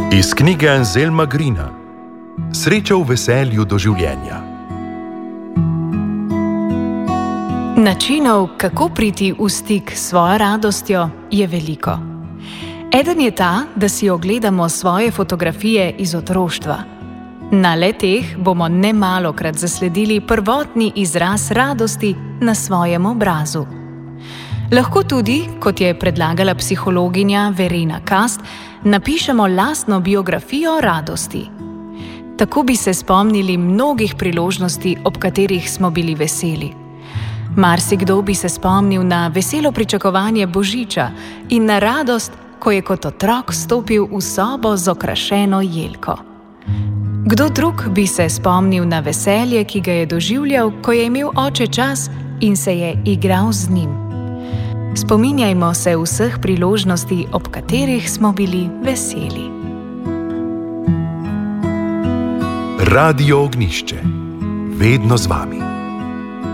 Iz knjige Anselma Greena Sreča v veselju do življenja. Načinov, kako priti v stik s svojo radostjo, je veliko. Eden je ta, da si ogledamo svoje fotografije iz otroštva. Na le-teh bomo nemalokrat zasledili prvotni izraz radosti na svojem obrazu. Lahko tudi, kot je predlagala psihologinja Verena Kast, napišemo lastno biografijo radosti. Tako bi se spomnili mnogih priložnosti, ob katerih smo bili veseli. Marsikdo bi se spomnil na veselo pričakovanje Božiča in na radost, ko je kot otrok stopil v sobo z okrašeno jelko. Kdo drug bi se spomnil na veselje, ki ga je doživljal, ko je imel oče čas in se je igral z njim. Spominjajmo se vseh priložnosti, ob katerih smo bili veseli. Radio Ognjišče. Vedno z vami.